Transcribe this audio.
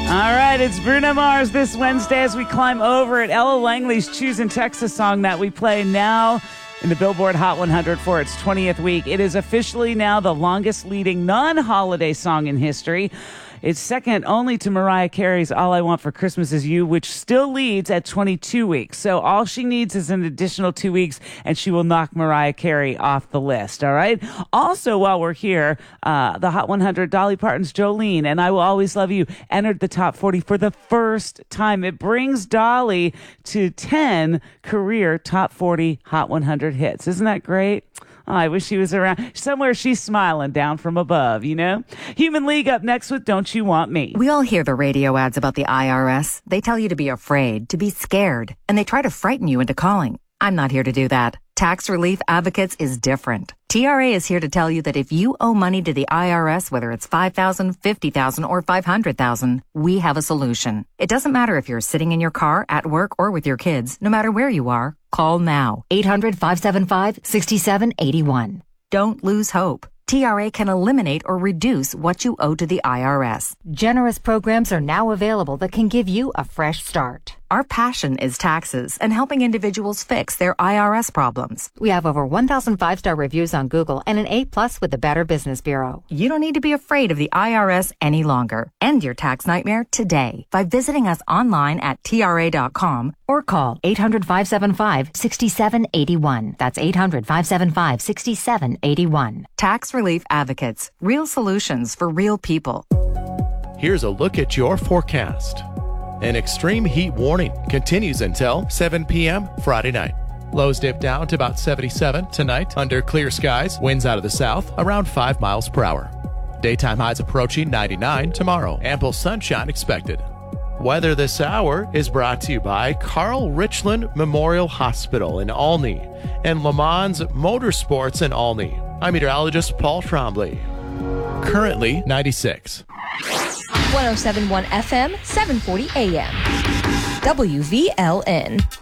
All right, it's Bruno Mars this Wednesday as we climb over at Ella Langley's Choosing Texas song that we play now in the Billboard Hot 100 for its 20th week. It is officially now the longest leading non-holiday song in history. It's second only to Mariah Carey's All I Want for Christmas Is You, which still leads at 22 weeks. So all she needs is an additional 2 weeks, and she will knock Mariah Carey off the list, all right? Also, while we're here, the Hot 100, Dolly Parton's Jolene and I Will Always Love You entered the top 40 for the first time. It brings Dolly to 10 career top 40 Hot 100 hits. Isn't that great? Oh, I wish she was around. Somewhere she's smiling down from above, you know? Human League up next with Don't You Want Me. We all hear the radio ads about the IRS. They tell you to be afraid, to be scared, and they try to frighten you into calling. I'm not here to do that. Tax Relief Advocates is different. TRA is here to tell you that if you owe money to the IRS, whether it's $5,000, $50,000, or $500,000, we have a solution. It doesn't matter if you're sitting in your car, at work, or with your kids. No matter where you are, call now. 800-575-6781. Don't lose hope. TRA can eliminate or reduce what you owe to the IRS. Generous programs are now available that can give you a fresh start. Our passion is taxes and helping individuals fix their IRS problems. We have over 1,000 5-star reviews on Google and an A+ with the Better Business Bureau. You don't need to be afraid of the IRS any longer. End your tax nightmare today by visiting us online at TRA.com or call 800-575-6781. That's 800-575-6781. Tax Relief Advocates. Real solutions for real people. Here's a look at your forecast. An extreme heat warning continues until 7 p.m. Friday night. Lows dip down to about 77 tonight under clear skies. Winds out of the south around 5 miles per hour. Daytime highs approaching 99 tomorrow. Ample sunshine expected. Weather this hour is brought to you by Carl Richland Memorial Hospital in Olney and Le Mans Motorsports in Olney. I'm meteorologist Paul Trombley. Currently 96. 107.1 FM, 740 AM. WVLN.